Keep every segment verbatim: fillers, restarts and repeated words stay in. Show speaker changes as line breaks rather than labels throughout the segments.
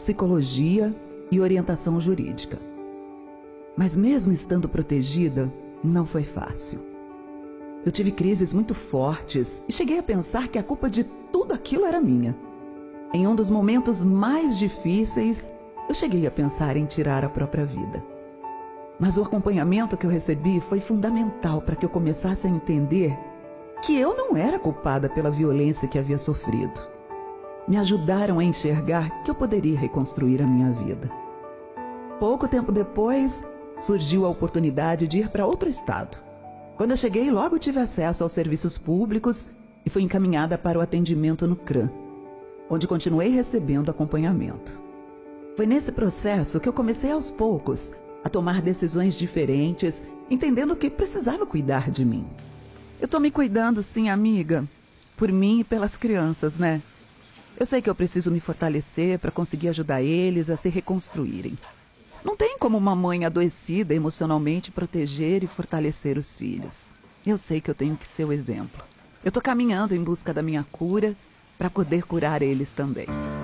psicologia e orientação jurídica. Mas mesmo estando protegida, não foi fácil. Eu tive crises muito fortes e cheguei a pensar que a culpa de tudo aquilo era minha. Em um dos momentos mais difíceis, eu cheguei a pensar em tirar a própria vida. Mas o acompanhamento que eu recebi foi fundamental para que eu começasse a entender que eu não era culpada pela violência que havia sofrido. Me ajudaram a enxergar que eu poderia reconstruir a minha vida. Pouco tempo depois, surgiu a oportunidade de ir para outro estado. Quando eu cheguei, logo tive acesso aos serviços públicos e fui encaminhada para o atendimento no C R A M, onde continuei recebendo acompanhamento. Foi nesse processo que eu comecei aos poucos a tomar decisões diferentes, entendendo que precisava cuidar de mim. Eu tô me cuidando, sim, amiga, por mim e pelas crianças, né? Eu sei que eu preciso me fortalecer para conseguir ajudar eles a se reconstruírem. Não tem como uma mãe adoecida emocionalmente proteger e fortalecer os filhos. Eu sei que eu tenho que ser o exemplo. Eu tô caminhando em busca da minha cura para poder curar eles também.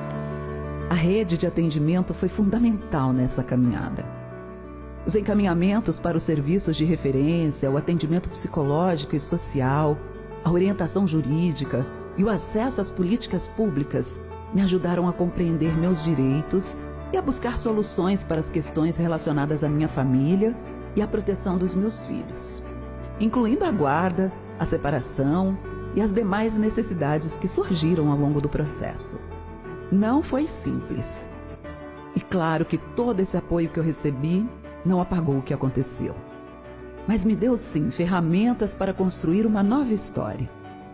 A rede de atendimento foi fundamental nessa caminhada. Os encaminhamentos para os serviços de referência, o atendimento psicológico e social, a orientação jurídica e o acesso às políticas públicas me ajudaram a compreender meus direitos e a buscar soluções para as questões relacionadas à minha família e à proteção dos meus filhos, incluindo a guarda, a separação e as demais necessidades que surgiram ao longo do processo. Não foi simples. E claro que todo esse apoio que eu recebi não apagou o que aconteceu. Mas me deu, sim, ferramentas para construir uma nova história.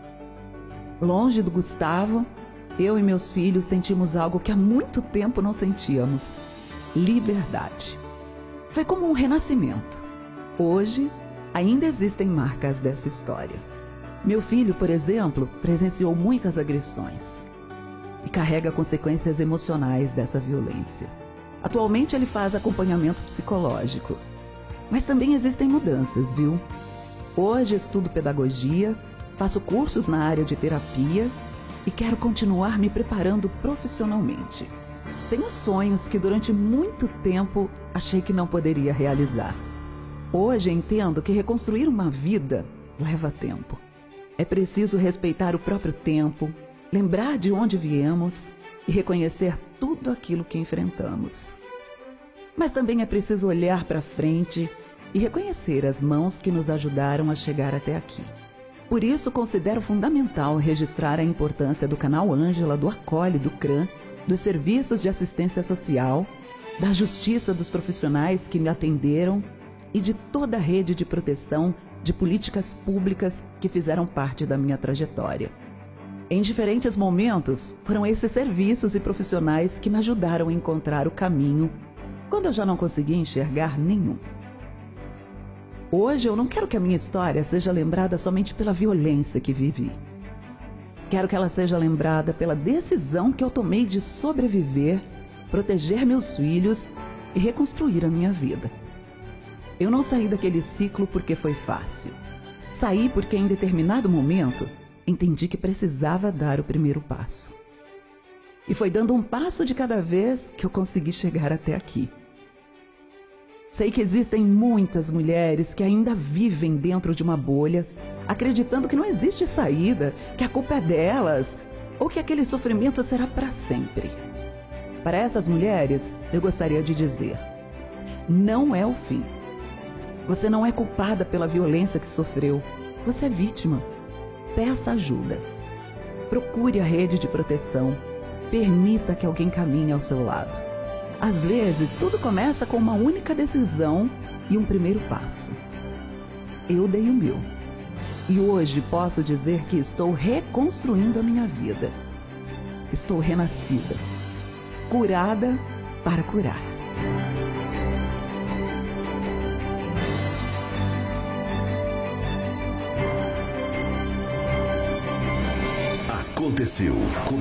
Longe do Gustavo, eu e meus filhos sentimos algo que há muito tempo não sentíamos: liberdade. Foi como um renascimento. Hoje, ainda existem marcas dessa história. Meu filho, por exemplo, presenciou muitas agressões e carrega consequências emocionais dessa violência. Atualmente ele faz acompanhamento psicológico, mas também existem mudanças, viu? Hoje estudo pedagogia, faço cursos na área de terapia e quero continuar me preparando profissionalmente. Tenho sonhos que durante muito tempo achei que não poderia realizar. Hoje entendo que reconstruir uma vida leva tempo. É preciso respeitar o próprio tempo, lembrar de onde viemos e reconhecer tudo aquilo que enfrentamos. Mas também é preciso olhar para frente e reconhecer as mãos que nos ajudaram a chegar até aqui. Por isso, considero fundamental registrar a importância do Canal Ângela, do Acolhe, do C R A M, dos serviços de assistência social, da justiça dos profissionais que me atenderam e de toda a rede de proteção de políticas públicas que fizeram parte da minha trajetória. Em diferentes momentos, foram esses serviços e profissionais que me ajudaram a encontrar o caminho quando eu já não conseguia enxergar nenhum. Hoje eu não quero que a minha história seja lembrada somente pela violência que vivi. Quero que ela seja lembrada pela decisão que eu tomei de sobreviver, proteger meus filhos e reconstruir a minha vida. Eu não saí daquele ciclo porque foi fácil. Saí porque em determinado momento entendi que precisava dar o primeiro passo. E foi dando um passo de cada vez que eu consegui chegar até aqui. Sei que existem muitas mulheres que ainda vivem dentro de uma bolha, acreditando que não existe saída, que a culpa é delas, ou que aquele sofrimento será para sempre. Para essas mulheres, eu gostaria de dizer: não é o fim. Você não é culpada pela violência que sofreu. Você é vítima. Peça ajuda. Procure a rede de proteção. Permita que alguém caminhe ao seu lado. Às vezes, tudo começa com uma única decisão e um primeiro passo. Eu dei o meu. E hoje posso dizer que estou reconstruindo a minha vida. Estou renascida. Curada para curar.
Aconteceu com